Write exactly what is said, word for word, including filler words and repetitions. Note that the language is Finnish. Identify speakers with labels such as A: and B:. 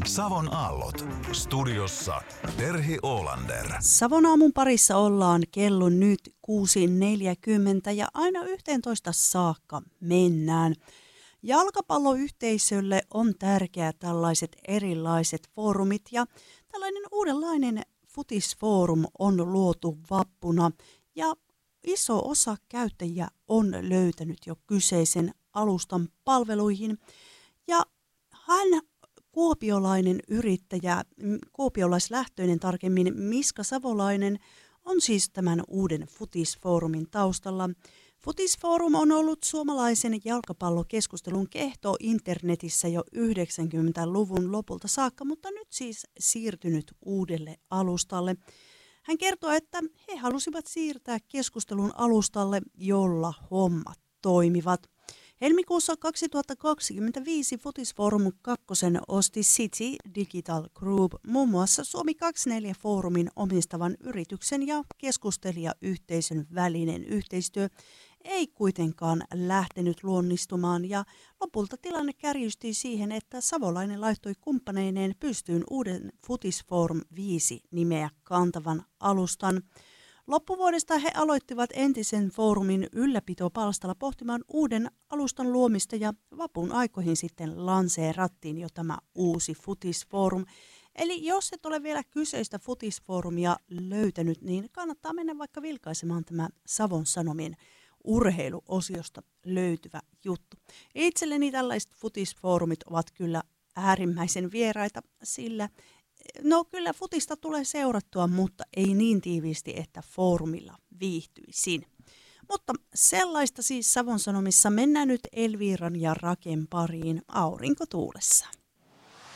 A: Savon aallot. Studiossa Terhi Oolander.
B: Savon aamun parissa ollaan kello nyt kuusi neljäkymmentä ja aina yhteentoista saakka mennään. Jalkapalloyhteisölle on tärkeää tällaiset erilaiset foorumit ja tällainen uudenlainen futisfoorum on luotu vappuna ja iso osa käyttäjiä on löytänyt jo kyseisen alustan palveluihin ja hän kuopiolainen yrittäjä, kuopiolaislähtöinen tarkemmin Miska Savolainen on siis tämän uuden futisfoorumin taustalla. Futisforum on ollut suomalaisen jalkapallokeskustelun kehto internetissä jo yhdeksänkymmentäluvun lopulta saakka, mutta nyt siis siirtynyt uudelle alustalle. Hän kertoo, että he halusivat siirtää keskustelun alustalle, jolla hommat toimivat. Helmikuussa kaksituhattakaksikymmentäviisi Futisforum kaksi osti City Digital Group, muun muassa Suomi kaksikymmentäneljä foorumin omistavan yrityksen ja keskustelijayhteisön välinen yhteistyö ei kuitenkaan lähtenyt luonnistumaan ja lopulta tilanne kärjistyi siihen, että Savolainen laittoi kumppaneineen pystyyn uuden Futisforum viisi nimeä kantavan alustan. Loppuvuodesta he aloittivat entisen foorumin ylläpitopalstalla pohtimaan uuden alustan luomista ja vapun aikoihin sitten lanseerattiin jo tämä uusi Futisforum. Eli jos et ole vielä kyseistä Futisforumia löytänyt, niin kannattaa mennä vaikka vilkaisemaan tämä Savon Sanomien urheiluosiosta löytyvä juttu. Itselleni tällaiset Futisforumit ovat kyllä äärimmäisen vieraita, sillä no kyllä futista tulee seurattua, mutta ei niin tiiviisti, että foorumilla viihtyisin. Mutta sellaista siis Savon Sanomissa. Mennään nyt Elviiran ja Raken pariin aurinkotuulessa.